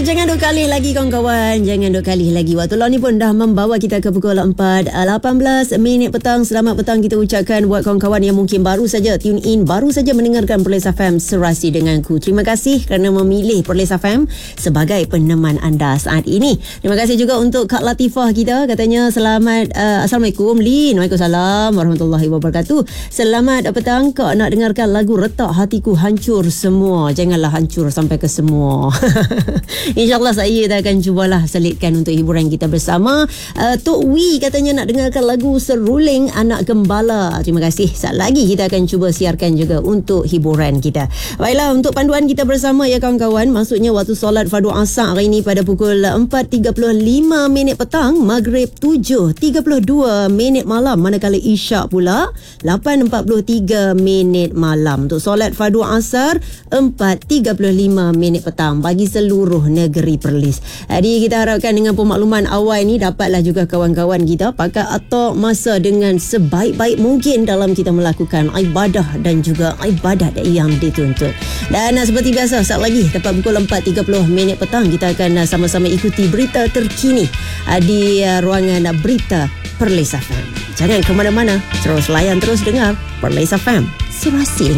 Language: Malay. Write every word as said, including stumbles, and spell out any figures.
Jangan dua kali lagi kawan-kawan. Jangan dua kali lagi. Waktu law ni pun dah membawa kita ke pukul empat lapan belas minit petang. Selamat petang kita ucapkan buat kawan-kawan yang mungkin baru saja tune in, baru saja mendengarkan Perlis F M Serasi denganku. Terima kasih kerana memilih Perlis F M sebagai peneman anda saat ini. Terima kasih juga untuk Kak Latifah kita. Katanya selamat uh, Assalamualaikum Lin. Waalaikumsalam warahmatullahi wabarakatuh. Selamat petang Kak, nak dengarkan lagu Retak Hatiku Hancur Semua. Janganlah hancur sampai ke semua. InsyaAllah saya dah akan cubalah selitkan untuk hiburan kita bersama. uh, Tok Wee katanya nak dengarkan lagu Seruling Anak Gembala. Terima kasih. Saat lagi kita akan cuba siarkan juga untuk hiburan kita. Baiklah, untuk panduan kita bersama ya kawan-kawan, maksudnya waktu solat fardu asar hari ini pada pukul empat tiga puluh lima minit petang, Maghrib tujuh tiga puluh dua minit malam, manakala Isyak pula lapan empat puluh tiga minit malam. Untuk solat fardu asar empat tiga puluh lima minit petang bagi seluruh negeri Perlis. Jadi kita harapkan dengan pemakluman awal ni dapatlah juga kawan-kawan kita pakai atok masa dengan sebaik-baik mungkin dalam kita melakukan ibadah dan juga ibadat yang dituntut. Dan uh, seperti biasa, saat lagi tepat pukul empat tiga puluh minit petang kita akan uh, sama-sama ikuti berita terkini uh, di uh, ruangan uh, berita Perlis F M. Jangan ke mana-mana, terus layan, terus dengar Perlis F M Serasi.